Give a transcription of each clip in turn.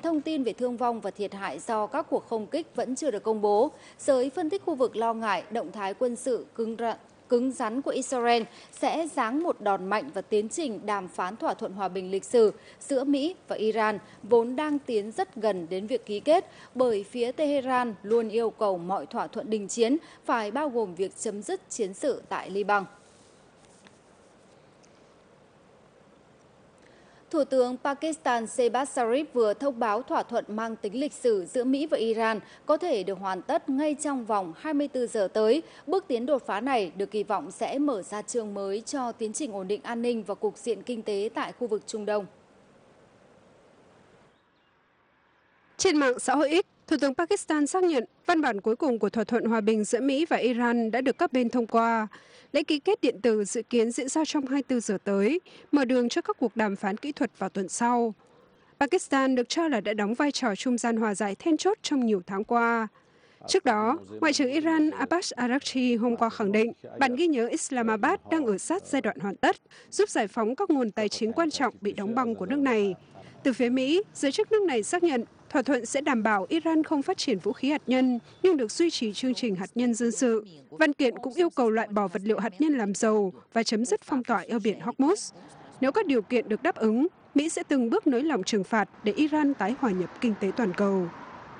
thông tin về thương vong và thiệt hại do các cuộc không kích vẫn chưa được công bố. Giới phân tích khu vực lo ngại động thái quân sự cứng rắn của Israel sẽ giáng một đòn mạnh vào tiến trình đàm phán thỏa thuận hòa bình lịch sử giữa Mỹ và Iran, vốn đang tiến rất gần đến việc ký kết, bởi phía Tehran luôn yêu cầu mọi thỏa thuận đình chiến phải bao gồm việc chấm dứt chiến sự tại Liban. Thủ tướng Pakistan Shehbaz Sharif vừa thông báo thỏa thuận mang tính lịch sử giữa Mỹ và Iran có thể được hoàn tất ngay trong vòng 24 giờ tới. Bước tiến đột phá này được kỳ vọng sẽ mở ra chương mới cho tiến trình ổn định an ninh và cục diện kinh tế tại khu vực Trung Đông. Trên mạng xã hội X, Thủ tướng Pakistan xác nhận văn bản cuối cùng của thỏa thuận hòa bình giữa Mỹ và Iran đã được các bên thông qua. Lễ ký kết điện tử dự kiến diễn ra trong 24 giờ tới, mở đường cho các cuộc đàm phán kỹ thuật vào tuần sau. Pakistan được cho là đã đóng vai trò trung gian hòa giải then chốt trong nhiều tháng qua. Trước đó, Ngoại trưởng Iran Abbas Araghchi hôm qua khẳng định bản ghi nhớ Islamabad đang ở sát giai đoạn hoàn tất, giúp giải phóng các nguồn tài chính quan trọng bị đóng băng của nước này. Từ phía Mỹ, giới chức nước này xác nhận thỏa thuận sẽ đảm bảo Iran không phát triển vũ khí hạt nhân nhưng được duy trì chương trình hạt nhân dân sự. Văn kiện cũng yêu cầu loại bỏ vật liệu hạt nhân làm dầu và chấm dứt phong tỏa eo biển Hormuz. Nếu các điều kiện được đáp ứng, Mỹ sẽ từng bước nới lỏng trừng phạt để Iran tái hòa nhập kinh tế toàn cầu.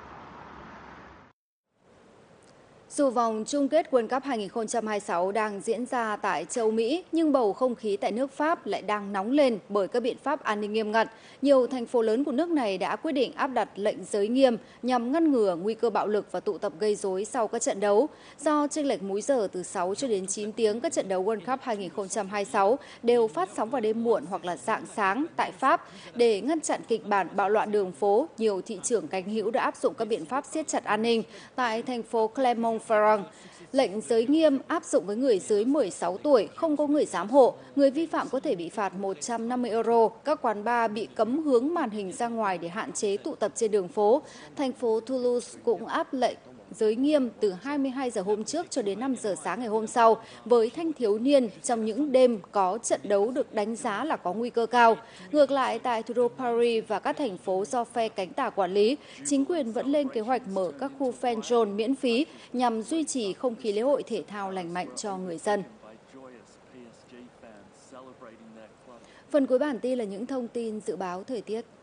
Dù vòng chung kết World Cup 2026 đang diễn ra tại châu Mỹ, nhưng bầu không khí tại nước Pháp lại đang nóng lên bởi các biện pháp an ninh nghiêm ngặt. Nhiều thành phố lớn của nước này đã quyết định áp đặt lệnh giới nghiêm nhằm ngăn ngừa nguy cơ bạo lực và tụ tập gây rối sau các trận đấu. Do chênh lệch múi giờ từ 6 cho đến 9 tiếng, các trận đấu World Cup 2026 đều phát sóng vào đêm muộn hoặc là rạng sáng tại Pháp. Để ngăn chặn kịch bản bạo loạn đường phố, nhiều thị trưởng cánh hữu đã áp dụng các biện pháp siết chặt an ninh. Tại thành phố Clermont-Ferrand, lệnh giới nghiêm áp dụng với người dưới 16 tuổi, không có người giám hộ, người vi phạm có thể bị phạt 150 euro, các quán bar bị cấm hướng màn hình ra ngoài để hạn chế tụ tập trên đường phố. Thành phố Toulouse cũng áp lệnh giới nghiêm từ 22 giờ hôm trước cho đến 5 giờ sáng ngày hôm sau với thanh thiếu niên trong những đêm có trận đấu được đánh giá là có nguy cơ cao. Ngược lại, tại thủ đô Paris và các thành phố do phe cánh tả quản lý, chính quyền vẫn lên kế hoạch mở các khu fan zone miễn phí nhằm duy trì không khí lễ hội thể thao lành mạnh cho người dân. Phần cuối bản tin là những thông tin dự báo thời tiết.